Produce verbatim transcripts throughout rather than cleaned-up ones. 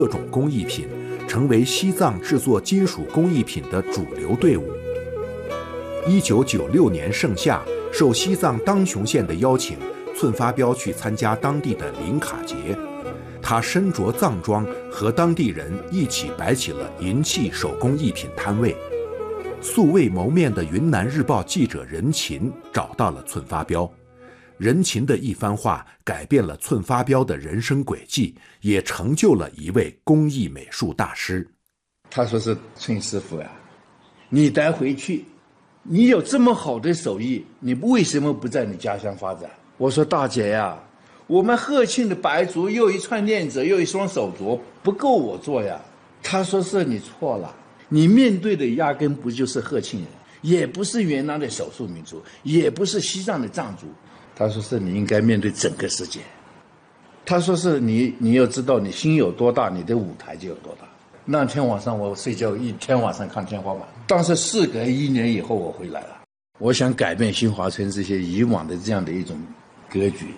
各种工艺品，成为西藏制作金属工艺品的主流队伍。一九九六年盛夏，受西藏当雄县的邀请，寸发标去参加当地的林卡节。他身着藏装，和当地人一起摆起了银器手工艺品摊位。素未谋面的云南日报记者任勤找到了寸发标。任勤的一番话改变了寸发标的人生轨迹，也成就了一位工艺美术大师。 他说是寸师傅呀，你带回去，你有这么好的手艺，你为什么不在你家乡发展？我说大姐呀，我们鹤庆的白族又一串链子又一双手镯不够我做呀。他说是你错了，你面对的压根不就是鹤庆人，也不是云南的少数民族，也不是西藏的藏族。他说是你应该面对整个世界。他说是你你要知道你心有多大，你的舞台就有多大。那天晚上我睡觉一天晚上看天花板。但是事隔一年以后我回来了，我想改变新华村这些以往的这样的一种格局。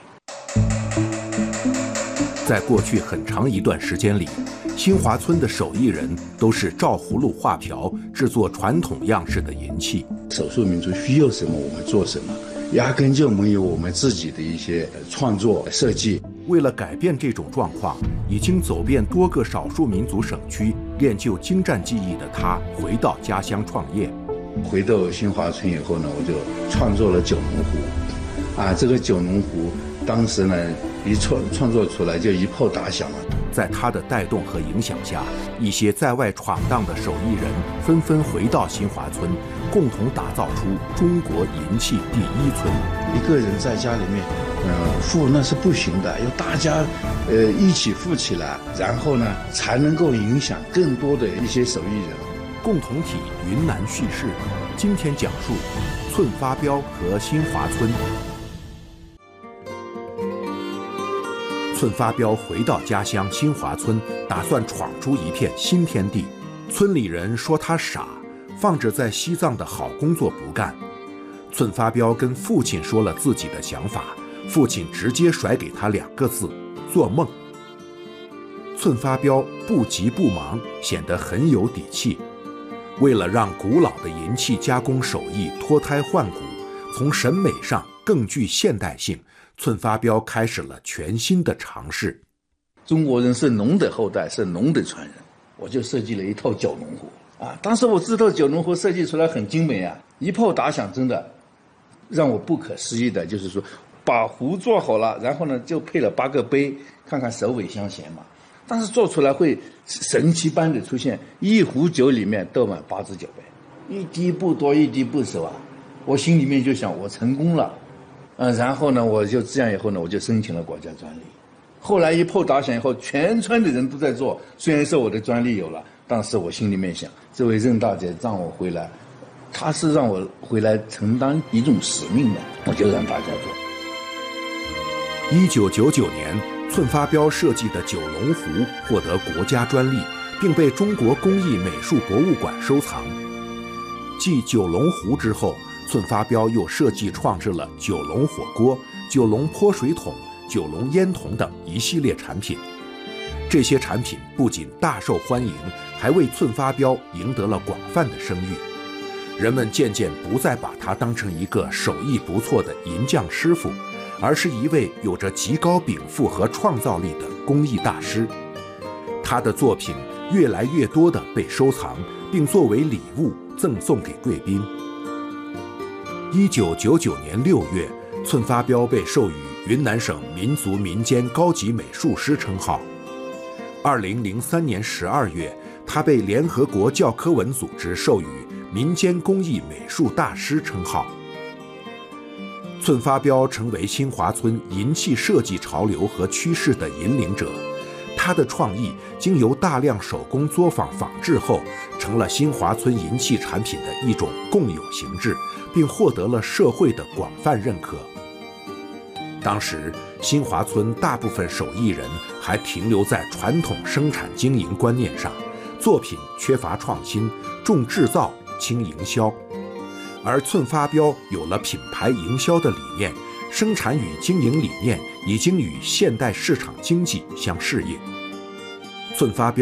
在过去很长一段时间里，新华村的手艺人都是照葫芦画瓢，制作传统样式的银器。 少数民族需要什么我们做什么，压根就没有我们自己的一些创作设计。 为了改变这种状况，已经走遍多个少数民族省区练就精湛技艺的他，回到家乡创业。 回到新华村以后呢，我就创作了九龙壶。啊，这个九龙壶当时呢一创创作出来就一炮打响了。 在他的带动和影响下，一些在外闯荡的手艺人纷纷回到新华村，共同打造出中国银器第一村。 一个人在家里面，呃，富那是不行的，要大家，呃，一起富起来，然后呢，才能够影响更多的一些手艺人。 共同体云南叙事，今天讲述寸发标和新华村。寸发标回到家乡新华村，打算闯出一片新天地。村里人说他傻，放着在西藏的好工作不干。寸发标跟父亲说了自己的想法，父亲直接甩给他两个字：做梦。寸发标不急不忙，显得很有底气。为了让古老的银器加工手艺脱胎换骨，从审美上更具现代性，寸发标开始了全新的尝试。 中国人是龙的后代，是龙的传人，我就设计了一套九龙壶啊。当时我这套九龙壶设计出来很精美啊，一炮打响，真的让我不可思议的，就是说把壶做好了，然后呢就配了八个杯，看看首尾相衔嘛。但是做出来会神奇般的出现，一壶酒里面倒满八只酒杯，一滴不多，一滴不少啊。我心里面就想，我成功了。嗯、呃，然后呢，我就这样以后呢，我就申请了国家专利。后来一炮打响以后，全村的人都在做。虽然说我的专利有了，但是我心里面想，这位任大姐让我回来，她是让我回来承担一种使命的，我就让大家做。一九九九年，寸发标设计的九龙壶获得国家专利，并被中国工艺美术博物馆收藏。继九龙壶之后，寸发标又设计创制了九龙火锅、九龙泼水桶、九龙烟筒等一系列产品。这些产品不仅大受欢迎，还为寸发标赢得了广泛的声誉。人们渐渐不再把他当成一个手艺不错的银匠师傅，而是一位有着极高禀赋和创造力的工艺大师。他的作品越来越多地被收藏，并作为礼物赠送给贵宾。一九九九年六月，寸发标被授予云南省民族民间高级美术师称号。二零零三年十二月，他被联合国教科文组织授予民间工艺美术大师称号。寸发标成为新华村银器设计潮流和趋势的引领者。他的创意经由大量手工作坊仿制后，成了新华村银器产品的一种共有形制，并获得了社会的广泛认可。当时，新华村大部分手艺人还停留在传统生产经营观念上，作品缺乏创新，重制造轻营销。而寸发标有了品牌营销的理念，生产与经营理念已经与现代市场经济相适应。 寸发标